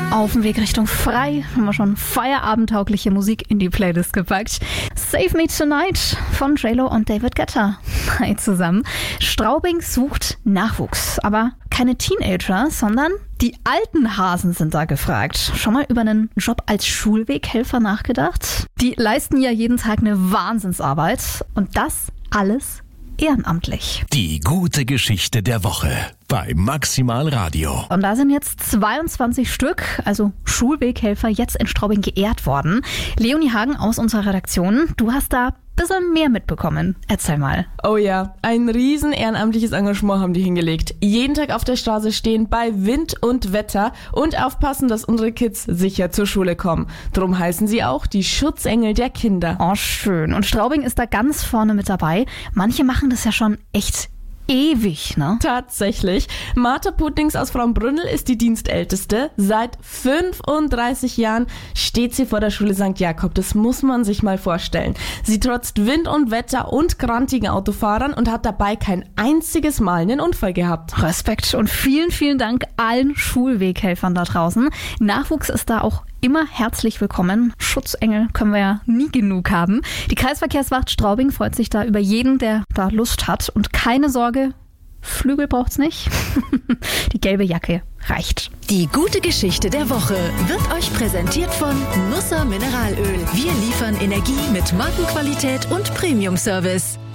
Auf dem Weg Richtung Frei haben wir schon feierabendtaugliche Musik in die Playlist gepackt. Save Me Tonight von J-Lo und David Guetta. Hi zusammen. Straubing sucht Nachwuchs, aber keine Teenager, sondern die alten Hasen sind da gefragt. Schon mal über einen Job als Schulweghelfer nachgedacht? Die leisten ja jeden Tag eine Wahnsinnsarbeit und das alles ehrenamtlich. Die gute Geschichte der Woche bei Maximal Radio. Und da sind jetzt 22 Stück, also Schulweghelfer, jetzt in Straubing geehrt worden. Leonie Hagen aus unserer Redaktion, du hast da ein bisschen mehr mitbekommen. Erzähl mal. Oh ja, ein riesen ehrenamtliches Engagement haben die hingelegt. Jeden Tag auf der Straße stehen bei Wind und Wetter und aufpassen, dass unsere Kids sicher zur Schule kommen. Drum heißen sie auch die Schutzengel der Kinder. Oh, schön. Und Straubing ist da ganz vorne mit dabei. Manche machen das ja schon echt ewig, ne? Tatsächlich. Martha Puddings aus Frauenbrünnel ist die Dienstälteste. Seit 35 Jahren steht sie vor der Schule St. Jakob. Das muss man sich mal vorstellen. Sie trotzt Wind und Wetter und grantigen Autofahrern und hat dabei kein einziges Mal einen Unfall gehabt. Respekt und vielen, vielen Dank allen Schulweghelfern da draußen. Nachwuchs ist da auch immer herzlich willkommen. Schutzengel können wir ja nie genug haben. Die Kreisverkehrswacht Straubing freut sich da über jeden, der da Lust hat. Und keine Sorge, Flügel braucht's nicht. Die gelbe Jacke reicht. Die gute Geschichte der Woche wird euch präsentiert von Nusser Mineralöl. Wir liefern Energie mit Markenqualität und Premium-Service.